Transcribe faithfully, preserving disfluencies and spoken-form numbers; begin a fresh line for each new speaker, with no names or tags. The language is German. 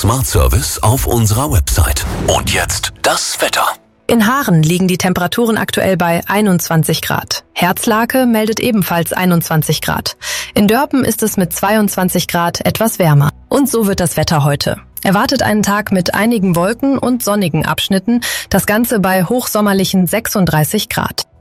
Smart Service auf unserer Website. Und jetzt das Wetter.
In Haaren liegen die Temperaturen aktuell bei einundzwanzig Grad. Herzlake meldet ebenfalls einundzwanzig Grad. In Dörpen ist es mit zweiundzwanzig Grad etwas wärmer. Und so wird das Wetter heute. Erwartet einen Tag mit einigen Wolken und sonnigen Abschnitten, das Ganze bei hochsommerlichen sechsunddreißig Grad.